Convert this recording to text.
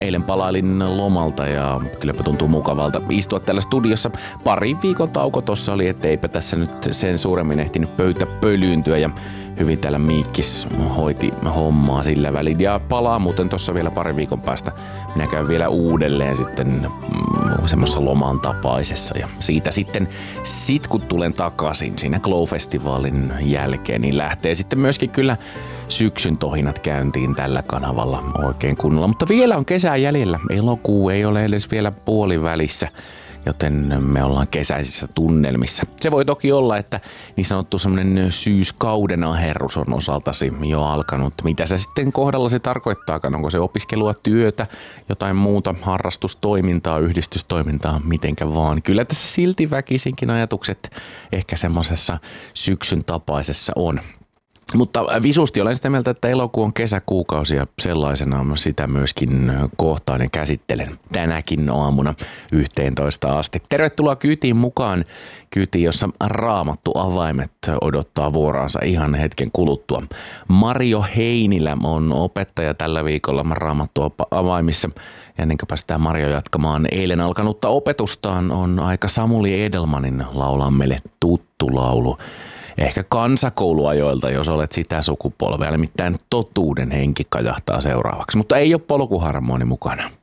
Eilen palailin lomalta ja kylläpä tuntuu mukavalta istua täällä studiossa. Pari viikon tauko tossa oli, etteipä tässä nyt sen suuremmin ehtinyt pöytä pölyyntyä ja hyvin täällä Miikkis hoiti hommaa sillä välin. Ja palaa muuten tossa vielä pari viikon päästä. Minä käyn vielä uudelleen sitten semmoisessa loman tapaisessa ja siitä sitten kun tulen takaisin siinä Glow-festivaalin jälkeen, niin lähtee sitten myöskin kyllä syksyn tohinat käyntiin tällä kanavalla oikein kunnolla. Mutta vielä on kesää jäljellä. Elokuu ei ole edes vielä puolivälissä, joten me ollaan kesäisissä tunnelmissa. Se voi toki olla, että niin sanottu semmoinen syyskauden aherrus on osaltasi jo alkanut. Mitä se sitten kohdallasi tarkoittaakaan? Onko se opiskelua, työtä, jotain muuta, harrastustoimintaa, yhdistystoimintaa, mitenkä vaan. Kyllä tässä silti väkisinkin ajatukset ehkä semmoisessa syksyn tapaisessa on. Mutta visusti olen sitä mieltä, että elokuu on kesäkuukausi ja sellaisena sitä myöskin kohtaan ja käsittelen tänäkin aamuna 11 asti. Tervetuloa kyytiin mukaan. Kyytiin, jossa Raamattu avaimet odottaa vuoraansa ihan hetken kuluttua. Marjo Heinilä on opettaja tällä viikolla Raamattu avaimissa. Ja ennen kuin päästään Marjo jatkamaan eilen alkanutta opetustaan, on aika Samuli Edelmanin laulaa meille tuttu laulu. Ehkä kansakouluajoilta, jos olet sitä sukupolvea, nimittäin totuuden henki kajahtaa seuraavaksi, mutta ei ole polkuharmoni mukana.